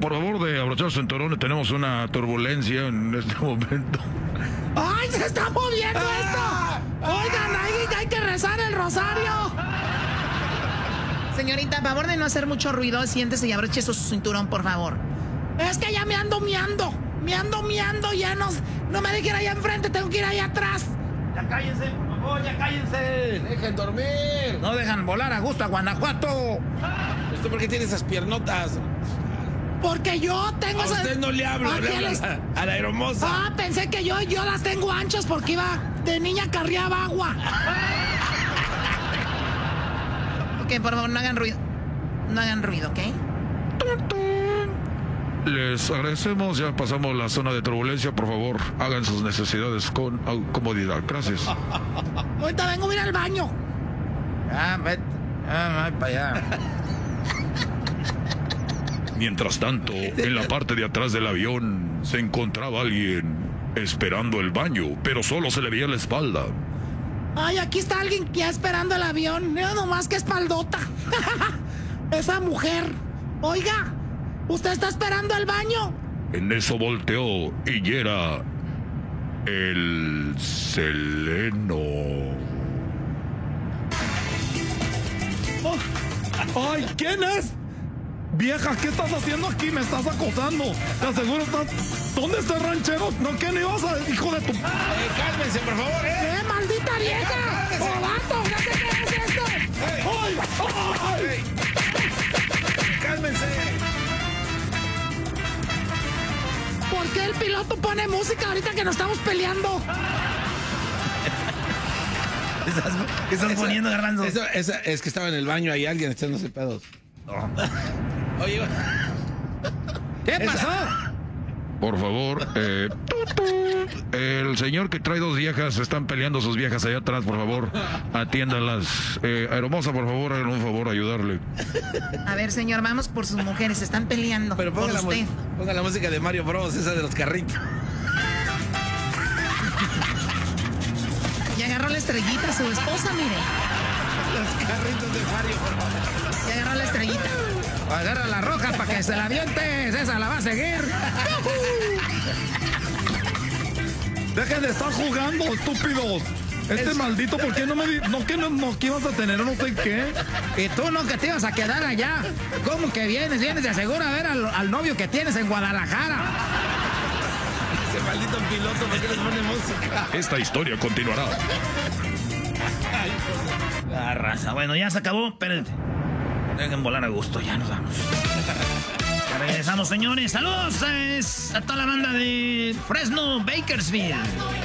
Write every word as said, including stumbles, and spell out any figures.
por favor, de abrochar su cinturón. Tenemos una turbulencia en este momento. ¡Ay, se está moviendo ¡Ah! esto! Oigan, hay, hay que rezar el rosario. Señorita, a favor de no hacer mucho ruido, siéntese y abroche su cinturón, por favor. Es que ya me ando miando. Me ando miando, ya no, no me dejen allá enfrente, tengo que ir allá atrás. Ya cállense, por favor, ya cállense. Dejen dormir. No dejan volar a gusto a Guanajuato. ¿Usted por qué tiene esas piernotas? Porque yo tengo... A esa- usted no le hablo, ¿A le quién hablo les- a, a la hermosa. Ah, pensé que yo, yo las tengo anchas porque iba de niña carriaba agua. Ok, por favor, no hagan ruido. No hagan ruido, ¿ok? Les agradecemos, ya pasamos la zona de turbulencia. Por favor, hagan sus necesidades con au- comodidad. Gracias. Ahorita vengo a ir al baño. Ah, vete. Ah, voy para allá. Mientras tanto, en la parte de atrás del avión se encontraba alguien esperando el baño, pero solo se le veía la espalda. Ay, aquí está alguien ya esperando el avión. Mira nomás que espaldota. Esa mujer. Oiga, ¿usted está esperando el baño? En eso volteó y era el Seleno. Oh, ¡ay! ¿Quién es? Vieja, ¿qué estás haciendo aquí? Me estás acosando. Te aseguro estás... ¿Dónde está el ranchero? ¿No qué no ibas a... hijo de tu... Eh, cálmense, por favor, ¿eh? ¡Eh, maldita vieja! ¡Oh, vato! ¿Ya sé qué es esto? ¡Ay! ¡Ay! Ey. Cálmense. ¿Por qué el piloto pone música ahorita que nos estamos peleando? ¿Qué estás, qué estás Esa- poniendo, Garbanzo? Eso, esa, es que estaba en el baño ahí alguien echándose pedos. Oye, ¿Qué esa- pasó? Por favor, eh, el señor que trae dos viejas, están peleando sus viejas allá atrás, por favor, atiéndalas. Eh, hermosa, por favor, hagan un favor, ayudarle. A ver, señor, vamos por sus mujeres. Se están peleando. pero por ponga la, mu- usted. ponga la música de Mario Bros, esa de los carritos. Y agarró la estrellita a su esposa, mire. Los carritos de Mario Bros. Y agarró la estrellita. Agarra la roja para que se la avientes. Esa la va a seguir. Dejen de estar jugando, estúpidos. Este Es- maldito, ¿por qué no me... di- No, que no, no, que ibas a tener no sé qué? Y tú no que te ibas a quedar allá. ¿Cómo que vienes? Vienes de asegura a ver al, al novio que tienes en Guadalajara. Ese maldito piloto, ¿por qué les pone música? Esta historia continuará. La raza. Bueno, ya se acabó. Espérense. Dejen volar a gusto. Ya nos vamos. Ya regresamos, señores. Saludos eh, a toda la banda de Fresno, Bakersfield.